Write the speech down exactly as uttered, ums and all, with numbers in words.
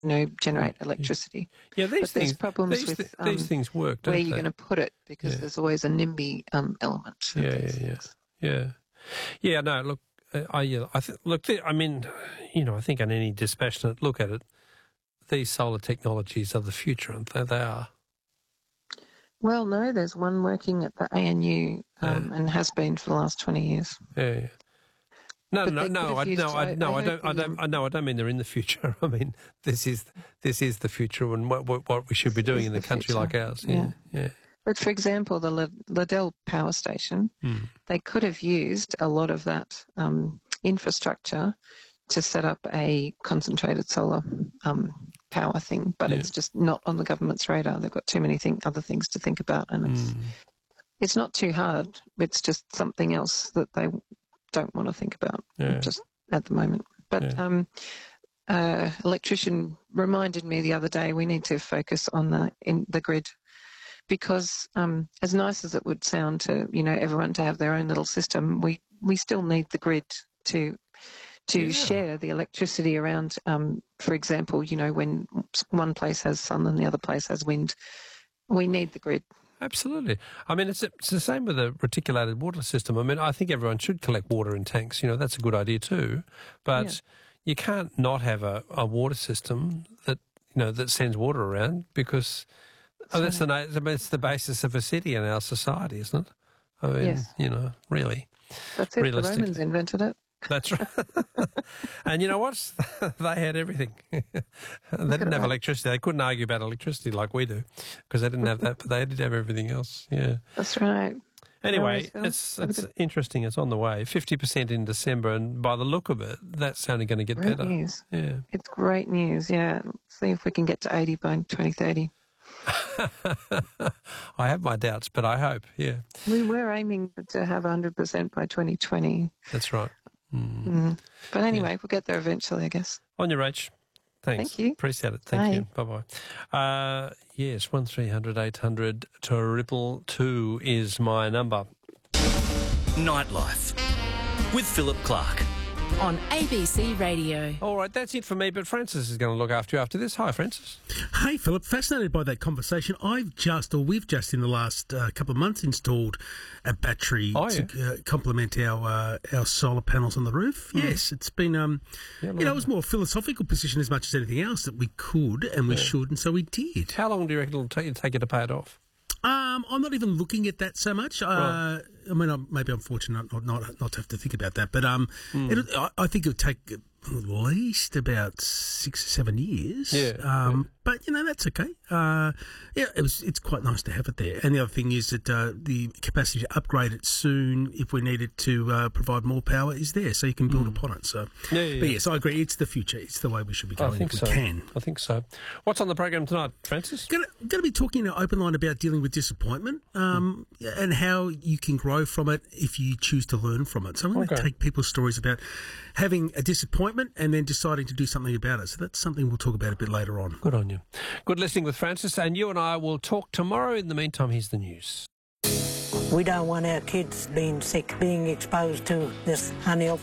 you know, generate electricity. Yeah, these but things, there's problems these, with th- um, these things work, don't where they? you're going to put it, because Yeah. there's always a NIMBY um, element. of Yeah, these yeah, yeah, things. yeah, yeah. No, look, uh, I, yeah, I th- look. th- I mean, you know, I think on any dispassionate look at it, these solar technologies are the future, aren't they? They are. Well, no, there's one working at the A N U um, Yeah. and has been for the last twenty years. Yeah, yeah. No, But no, they could no, have I, used- no, I, I- no, I I heard don't, I the, don't, um, I no, I don't mean they're in the future. I mean, this is, this is the future, and what, what, what we should be This doing is in a the country future. like ours. Yeah, yeah. But for example, the Lid- Liddell Power Station, Mm. they could have used a lot of that um, infrastructure to set up a concentrated solar um, power thing, but Yeah. it's just not on the government's radar. They've got too many thing- other things to think about, and it's Mm. it's not too hard. It's just something else that they don't want to think about Yeah. just at the moment. But Yeah. um, uh, electrician reminded me the other day we need to focus on the in the grid, because um, as nice as it would sound to you know everyone to have their own little system, we we still need the grid to to Yeah. share the electricity around. Um, for example, you know when one place has sun and the other place has wind, we need the grid. Absolutely. I mean, it's it's the same with a reticulated water system. I mean, I think everyone should collect water in tanks. You know, that's a good idea too. But Yeah. you can't not have a, a water system that you know that sends water around, because oh, that's the na- that's the basis of a city and our society, isn't it? I mean, Yes. you know, really. That's it. The Realistically. Romans invented it. That's right. And you know what? They had everything. They didn't have that. electricity. They couldn't argue about electricity like we do, because they didn't have that, but they did have everything else. Yeah. That's right. Anyway, Phil. it's Have a it's good- interesting. It's on the way. fifty percent in December, and by the look of it, that's only going to get Great better. news. Yeah. It's great news. Yeah. Let's see if we can get to eighty by twenty thirty. I have my doubts, but I hope. Yeah, We were aiming to have one hundred percent by twenty twenty. that's right. Mm. Mm. But anyway, we'll get there eventually, I guess. On your Rach. Thanks. Thank you. Appreciate it. Thank Bye. you. Bye-bye. Uh, yes, one three hundred eight hundred triple two is my number. Nightlife with Philip Clark. On A B C Radio. All right, that's it for me, but Francis is going to look after you after this. Hi, Francis. Hey, Philip, fascinated by that conversation. I've just, or we've just in the last uh, couple of months installed a battery Oh, to uh, complement our uh, our solar panels on the roof. Mm. Yes, it's been, um, Yeah, you know, it was more a philosophical position as much as anything else that we could and we should, and so we did. How long do you reckon it'll take you, take you to pay it off? Um, I'm not even looking at that so much. Uh, Right. I mean, I'm, maybe I'm fortunate not, not not to have to think about that, but um, Mm. it, I, I think it would take at least about six or seven years. Yeah, Um, but you know that's okay. Uh, yeah, it was. It's quite nice to have it there. And the other thing is that uh, the capacity to upgrade it soon, if we needed to uh, provide more power, is there, so you can build upon it. So, Yeah, yeah, but yeah. yes, I agree. It's the future. It's the way we should be I going think if so. we can. I think so. What's on the program tonight, Francis? Going to be talking in an open line about dealing with disappointment um, and how you can grow from it if you choose to learn from it. So I'm going to Okay. take people's stories about having a disappointment and then deciding to do something about it. So that's something we'll talk about a bit later on. Good on you. Good listening with Francis, and you and I will talk tomorrow. In the meantime, here's the news. We don't want our kids being sick, being exposed to this unhealthy